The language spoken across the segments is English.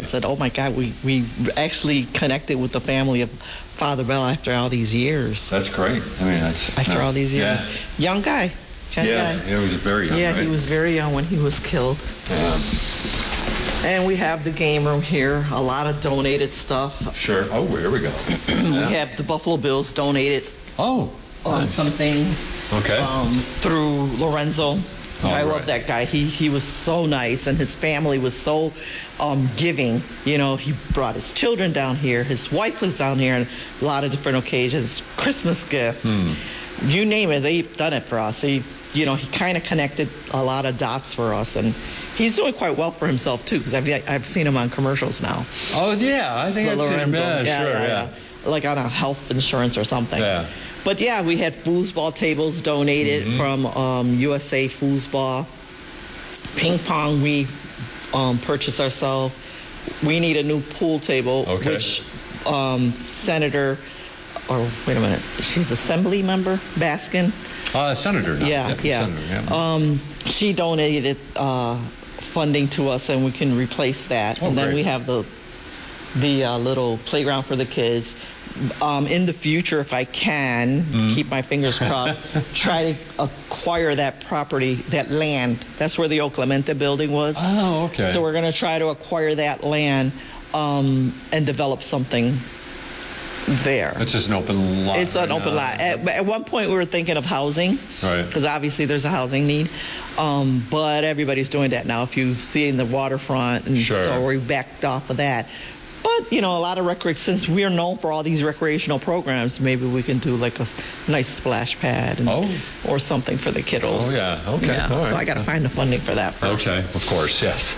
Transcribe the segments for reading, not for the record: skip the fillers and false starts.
I said, oh my God, we actually connected with the family of Father Bell after all these years. That's great. I mean, that's... After all these years. Yeah. Young guy. Young guy. He was very young, Yeah, right? he was very young when he was killed. Yeah. And we have the game room here, a lot of donated stuff. Sure. Oh, here we go. We have the Buffalo Bills donated Oh. some things Okay. through Lorenzo. I love right. that guy. He was so nice, and his family was so giving. You know, he brought his children down here. His wife was down here on a lot of different occasions. Christmas gifts, you name it, they've done it for us. He kind of connected a lot of dots for us, and he's doing quite well for himself too. Because I've seen him on commercials now. Oh, yeah. I think I've seen him. Yeah, sure. Like on a health insurance or something. Yeah. But yeah, we had foosball tables donated from USA Foosball. Ping pong we purchased ourselves. We need a new pool table, which Senator, or wait a minute, she's Assembly member, Baskin. Senator now. Yeah. Senator, yeah. She donated funding to us, and we can replace that. And then great. we have the little playground for the kids. In the future, if I can, keep my fingers crossed, try to acquire that property, that land. That's where the O Clemente building was. Oh, okay. So we're going to try to acquire that land and develop something there. It's just an open lot. It's an open lot. At one point, we were thinking of housing, right? Because obviously there's a housing need. But everybody's doing that now. If you've seen the waterfront, and so we backed off of that. But, a lot of since we are known for all these recreational programs, maybe we can do like a nice splash pad or something for the kiddos. Oh, yeah. Okay. Yeah. All right. So I got to find the funding for that first. Okay. Of course. Yes.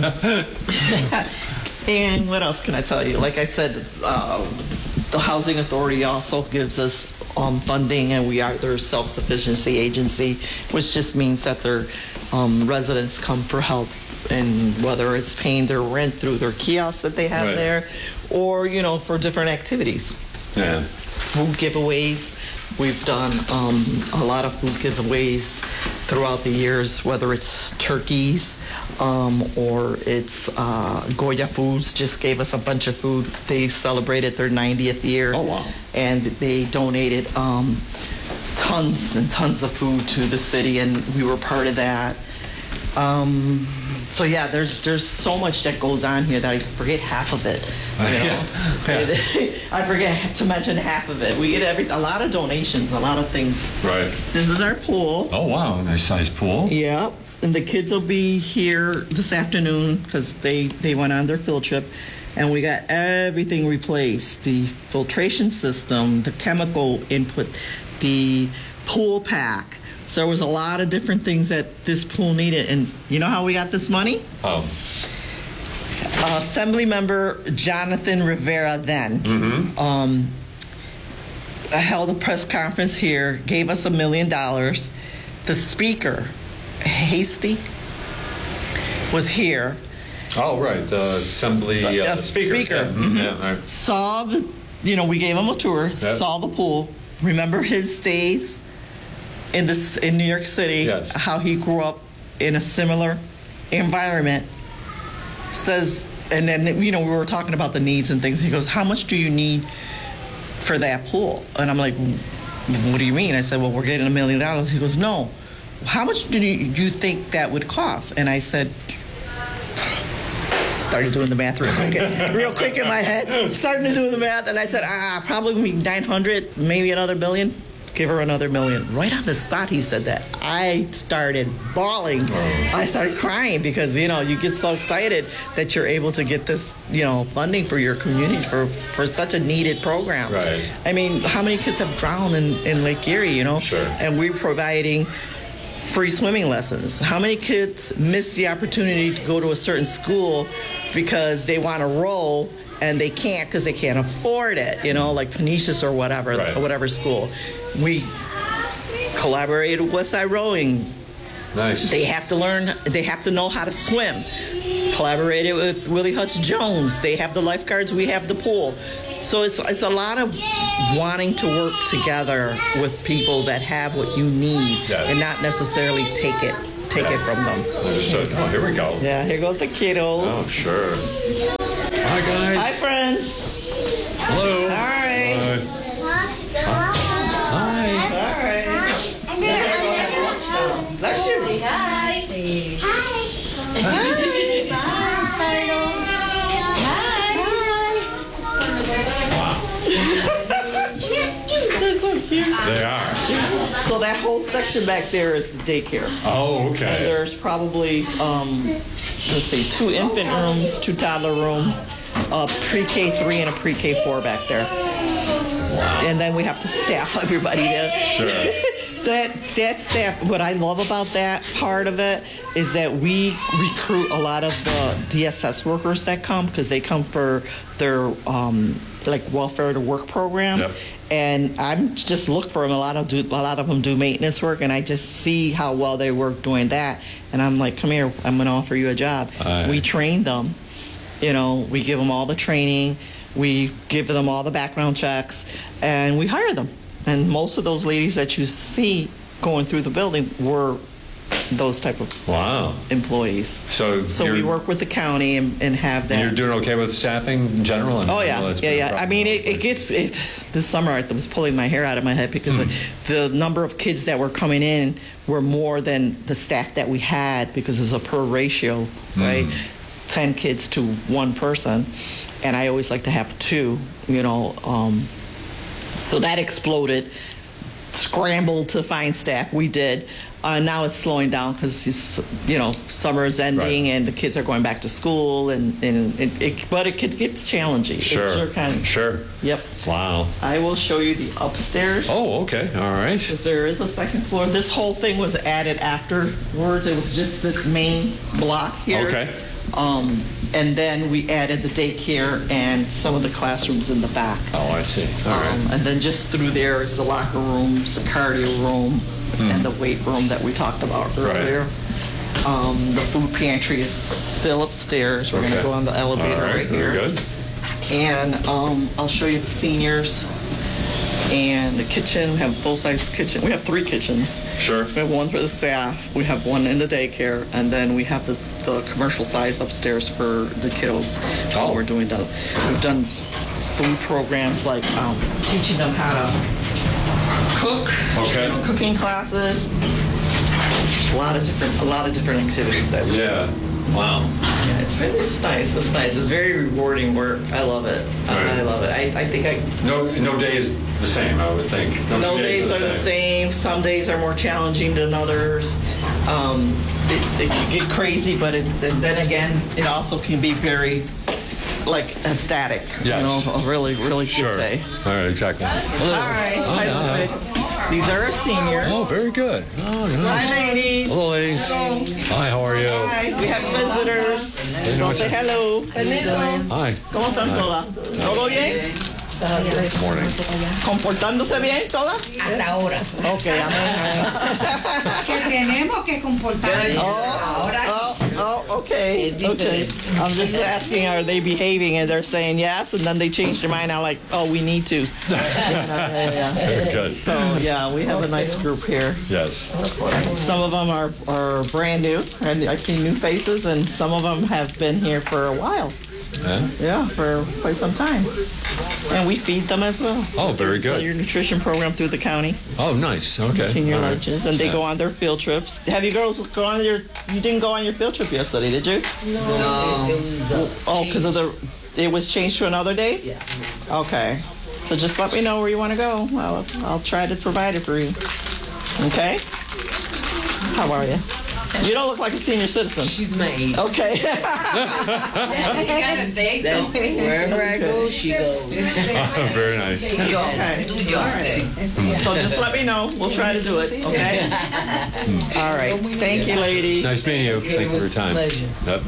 And what else can I tell you? Like I said, the Housing Authority also gives us funding, and they're a self-sufficiency agency, which just means that their residents come for help, and whether it's paying their rent through their kiosks that they have there, or for different activities. Yeah. Food giveaways. We've done a lot of food giveaways throughout the years, whether it's turkeys or it's Goya Foods just gave us a bunch of food. They celebrated their 90th year. Oh, wow. And they donated tons and tons of food to the city, and we were part of that. So yeah, there's so much that goes on here that I forget half of it. I forget to mention half of it. We get a lot of donations, a lot of things. Right. This is our pool. Oh wow, nice size pool. Yeah, and the kids will be here this afternoon because they went on their field trip, and we got everything replaced: the filtration system, the chemical input, the pool pack. So there was a lot of different things that this pool needed. And you know how we got this money? Oh. Assembly member Jonathan Rivera then held a press conference here, gave us $1 million. The speaker, Hasty, was here. Oh, right. The assembly speaker. Yeah, right. Saw we gave him a tour, saw the pool. Remember his days in New York City, how he grew up in a similar environment. Says, and then we were talking about the needs and things. He goes, "How much do you need for that pool?" And I'm like, "What do you mean?" I said, "Well, we're getting $1 million." He goes, "No. How much do you think that would cost?" And I said, started doing the math real quick in my head. Starting to do the math, and I said, probably 900, maybe another $1 billion. Give her another $1 million. Right on the spot, he said that. I started bawling. I started crying because, you get so excited that you're able to get this, funding for your community for such a needed program. Right. I mean, how many kids have drowned in Lake Erie, Sure. And we're providing free swimming lessons. How many kids miss the opportunity to go to a certain school because they want to row and they can't because they can't afford it, like Canisius or whatever, or whatever school. We collaborated with Westside Rowing. Nice. They have to know how to swim. Collaborated with Willie Hutch Jones. They have the lifeguards, we have the pool. So it's a lot of wanting to work together with people that have what you need and not necessarily take it from them. Understood. Oh, here we go. Yeah, here goes the kiddos. Oh, sure. friends. Hello. All right. Hi. All right. Bless you. Hi. They're so cute. They are. So that whole section back there is the daycare. Oh, okay. And there's probably, let's see, 2 infant rooms, 2 toddler rooms, a pre-K 3 and a pre-K 4 back there. And then we have to staff everybody there. Sure. That staff, what I love about that part of it is that we recruit a lot of the DSS workers that come because they come for their like welfare to work program. Yep. And I'm just look for them. A lot of them do maintenance work, and I just see how well they work doing that. And I'm like, come here, I'm going to offer you a job. We train them. You know, we give them all the training. We give them all the background checks, and we hire them. And most of those ladies that you see going through the building were those type of employees. So we work with the county and have that. You're doing okay with staffing in general? Oh, yeah. I mean, this summer I was pulling my hair out of my head because the number of kids that were coming in were more than the staff that we had because it's a per ratio, right? 10 kids to 1 person. And I always like to have 2, you know. So that exploded. Scrambled to find staff. We did. Now it's slowing down because summer is ending and the kids are going back to school, but it gets challenging. Sure. Sure. Yep. Wow. I will show you the upstairs. Oh, okay. All right. Because there is a second floor. This whole thing was added afterwards. It was just this main block here. Okay. And then we added the daycare and some of the classrooms in the back. Oh, I see. All right. And then just through there is the locker rooms, the cardio room, and the weight room that we talked about earlier. The food pantry is still upstairs. We're going to go on the elevator right here. Very good. And I'll show you the seniors and the kitchen. We have a full-size kitchen. We have 3 kitchens. Sure. We have one for the staff. We have one in the daycare, and then we have the commercial size upstairs for the kiddos. We're doing we've done food programs like teaching them how to cook. Okay. Cooking classes. A lot of different activities that we do. Wow. Yeah, it's nice. It's nice. It's very rewarding work. I love it. I love it. I think No day is the same, I would think. No days are the same. Some days are more challenging than others. It can get crazy, but then again, it also can be very ecstatic. Yes. You know, a really, really good day. All right, exactly. Hello. All right. Hi. These are our seniors. Oh, very good. Oh, nice. Hi, ladies. Hello, ladies. Hello. Hi, how are you? Hi. We have visitors. So say hello. Hi. ¿Cómo están todas? ¿Todo bien? Morning. ¿Comportándose bien todas? Hasta ahora. Ok, amén. Que tenemos que comportarnos. Okay. I'm just asking, are they behaving? And they're saying yes, and then they change their mind. I'm like, oh, we need to. Yeah. Very good. So, yeah, we have a nice group here. Yes. Some of them are brand new, and I see new faces, and some of them have been here for a while. Yeah, for quite some time. And we feed them as well. Oh, very good. Your nutrition program through the county. Oh, nice. Okay. Senior lunches, and they go on their field trips. Have you girls go on you didn't go on your field trip yesterday, did you? No. It was because it was changed to another day? Yes. Okay. So just let me know where you want to go. I'll try to provide it for you. Okay? How are you? You don't look like a senior citizen. She's my age. Okay. That's wherever I go, she goes. Very nice. Do your thing. So just let me know. We'll try to do it. Okay? All right. Thank you, ladies. It's nice meeting you. Thank you for your time. Pleasure. Yep.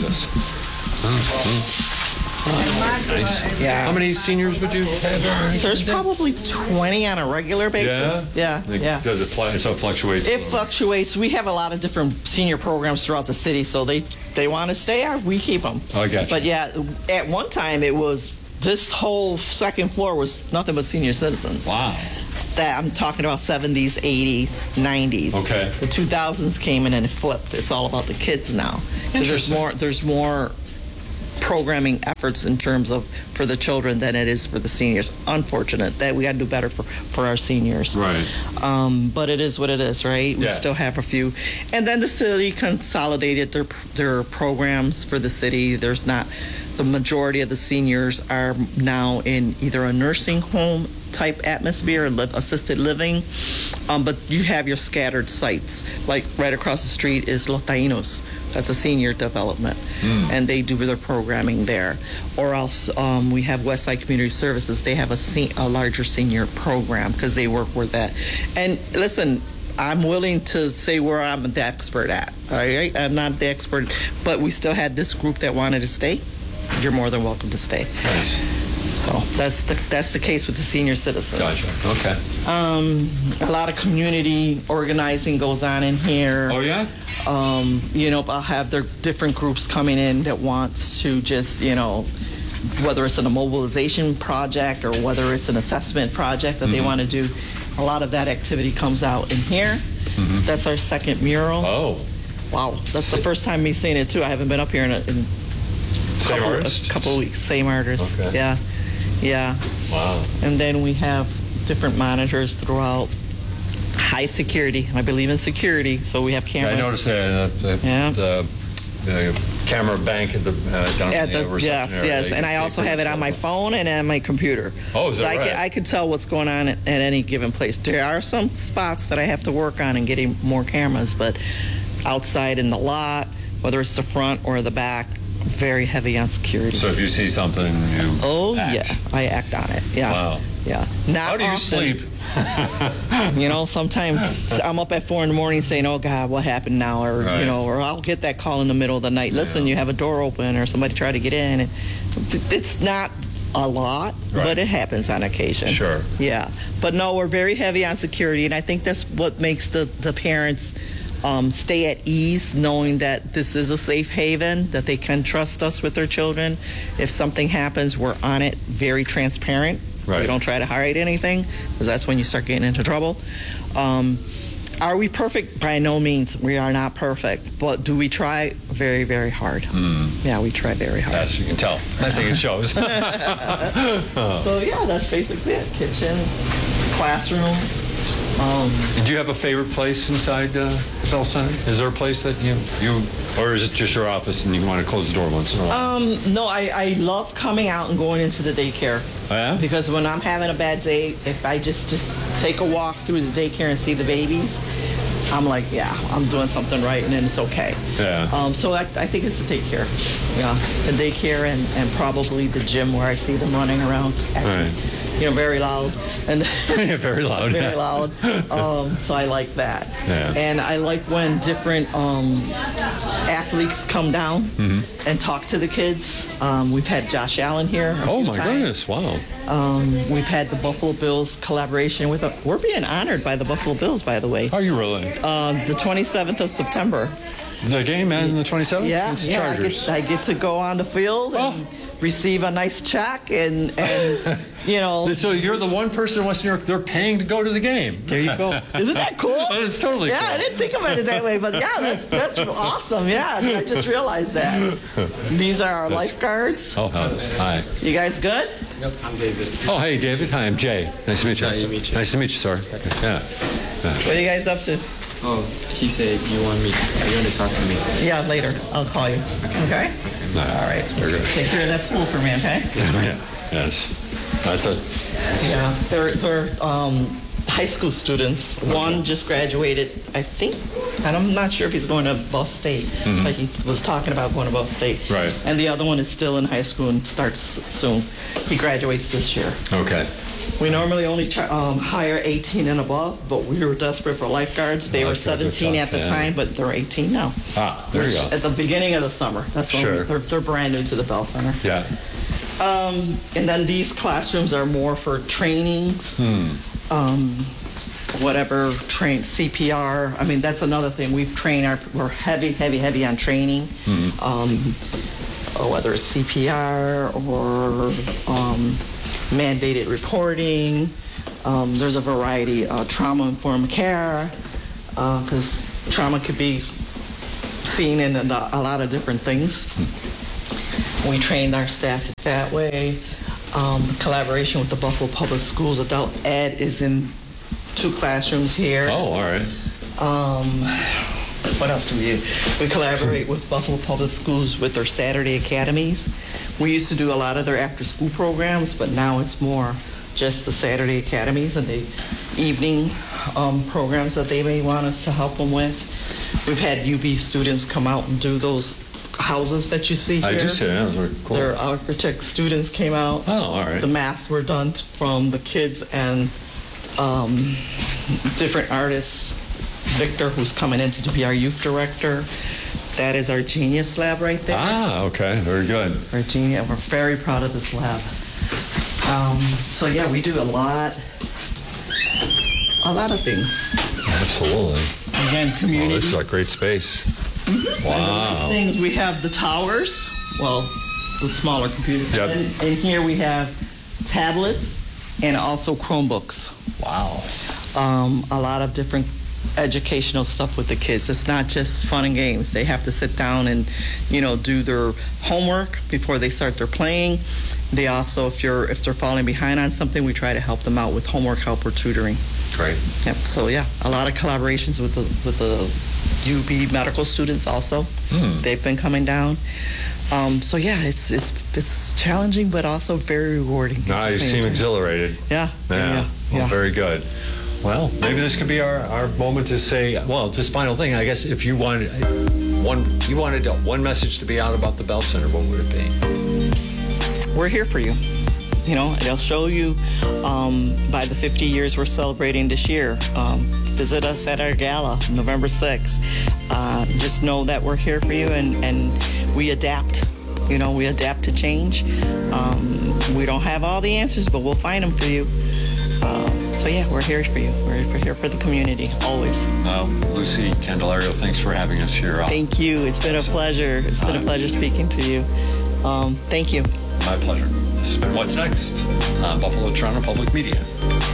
Nice. Yeah. How many seniors would you have? There's probably 20 on a regular basis. Yeah. Does it fluctuates? It fluctuates. We have a lot of different senior programs throughout the city, so they want to stay, we keep them. Oh, I got you. But yeah, at one time it was this whole second floor was nothing but senior citizens. Wow. That I'm talking about 70s, 80s, 90s. Okay. The 2000s came in and it flipped. It's all about the kids now. There's more programming efforts in terms of for the children than it is for the seniors. Unfortunate that we got to do better for our seniors. Right. But it is what it is, right? We still have a few. And then the city consolidated their programs for the city. There's not, the majority of the seniors are now in either a nursing home type atmosphere, assisted living, but you have your scattered sites. Like right across the street is Los Taínos. That's a senior development, and they do their programming there. Or else we have Westside Community Services. They have a larger senior program because they work with that. And listen, I'm willing to say where I'm the expert at. All right, I'm not the expert, but we still had this group that wanted to stay. You're more than welcome to stay. Nice. So that's the case with the senior citizens. Gotcha. Okay. A lot of community organizing goes on in here. Oh yeah. I'll have their different groups coming in that wants to just, whether it's a mobilization project or whether it's an assessment project that they want to do. A lot of that activity comes out in here. That's our second mural. Oh. Wow. That's the first time me seeing it too. I haven't been up here in a couple of weeks. Same artist. Okay. Yeah. Yeah. Wow. And then we have different monitors throughout. High security. I believe in security, so we have cameras. Yeah, I noticed that the camera bank at the down the reception area. Yes. And I also have it on my phone and on my computer. Oh, is that right? I can tell what's going on at any given place. There are some spots that I have to work on and getting more cameras, but outside in the lot, whether it's the front or the back, very heavy on security. So if you see something, you act. Yeah, I act on it. Yeah. Wow. Yeah. How do you sleep? Sometimes I'm up at 4 a.m. saying, "Oh God, what happened now?" Or or I'll get that call in the middle of the night. Listen, you have a door open, or somebody tried to get in. And it's not a lot, but it happens on occasion. Sure. Yeah. But no, we're very heavy on security, and I think that's what makes the parents stay at ease, knowing that this is a safe haven, that they can trust us with their children. If something happens, we're on it, very transparent. Right. We don't try to hide anything, because that's when you start getting into trouble. Are we perfect? By no means. We are not perfect. But do we try? Very, very hard. Yeah, we try very hard. Yes, you can tell. I think it shows. So, yeah, that's basically it. Kitchen, classrooms. Do you have a favorite place inside the Bell Center? Is there a place that you or is it just your office and you want to close the door once in a while? No, I love coming out and going into the daycare. Oh, yeah? Because when I'm having a bad day, if I just take a walk through the daycare and see the babies, I'm like, yeah, I'm doing something right, and then it's okay. Yeah. So I think it's the daycare. Yeah, the daycare and probably the gym where I see them running around. Right. Very loud. And yeah, very loud. Very loud. So I like that. Yeah. And I like when different athletes come down and talk to the kids. We've had Josh Allen here. Oh my goodness! Wow. We've had the Buffalo Bills collaboration with. We're being honored by the Buffalo Bills, by the way. Are you really? The 27th of September. The game ends on the 27th? Yeah, Chargers. I get to go on the field and receive a nice check and So you're the one person in Western New York they're paying to go to the game. There you go. Isn't that cool? It's totally cool. Yeah, I didn't think about it that way, but yeah, that's awesome. Yeah, I just realized that. These are our lifeguards. Oh, hi. You guys good? Yep, I'm David. Oh, hey, David. Hi, I'm Jay. Nice to meet you. Nice to meet you. Nice to meet you, sir. Yeah. What are you guys up to? Oh, he said you want to talk to me. Yeah, later. I'll call you. Okay? All right. Very good. Take care of that pool for me, okay? Yes, ma'am. Yes. That's it. Yeah, they're high school students. One just graduated, I think, and I'm not sure if he's going to Ball State, but he was talking about going to Ball State. Right. And the other one is still in high school and starts soon. He graduates this year. Okay. We normally only hire 18 and above, but we were desperate for lifeguards. They were 17 at the time, but they're 18 now. Ah, there you go. At the beginning of the summer. That's when they're brand new to the Bell Center. Yeah. And then these classrooms are more for trainings, CPR. I mean, that's another thing. We're heavy on training, whether it's CPR or mandated reporting. There's a variety. Trauma-informed care, because trauma could be seen in a lot of different things. We trained our staff that way. The collaboration with the Buffalo Public Schools Adult Ed is in 2 classrooms here. Oh, all right. What else do we do? We collaborate with Buffalo Public Schools with their Saturday academies. We used to do a lot of their after-school programs, but now it's more just the Saturday academies and the evening programs that they may want us to help them with. We've had UB students come out and do those houses that you see here. I just said that was very cool. Their architect students came out. Oh, all right. The masks were done from the kids and different artists. Victor, who's coming in to be our youth director. That is our Genius Lab right there. Ah, okay. Very good. Our Genius. We're very proud of this lab. So yeah, we do a lot of things. Absolutely. Again, community. Oh, this is a great space. Mm-hmm. Wow. Things, we have the towers, well, the smaller computers. Yep. And here we have tablets and also Chromebooks. Wow. A lot of different educational stuff with the kids. It's not just fun and games. They have to sit down and, do their homework before they start their playing. They also, if they're falling behind on something, we try to help them out with homework help or tutoring. Great. Yep. So yeah, a lot of collaborations with the UB medical students also. They've been coming down. So yeah, it's challenging, but also very rewarding. No, you seem exhilarated. Yeah. Well, very good. Well, maybe this could be our moment to say, well, this final thing, I guess, if you wanted one message to be out about the Bell Center, what would it be? We're here for you. They'll show you by the 50 years we're celebrating this year. Visit us at our gala, November 6th. Just know that we're here for you, and we adapt. We adapt to change. We don't have all the answers, but we'll find them for you. So yeah, we're here for you. We're here for the community, always. Lucy Candelario, thanks for having us here. Thank you. It's been a pleasure. It's been a pleasure speaking to you. Thank you. My pleasure. This has been What's Next on Buffalo Toronto Public Media.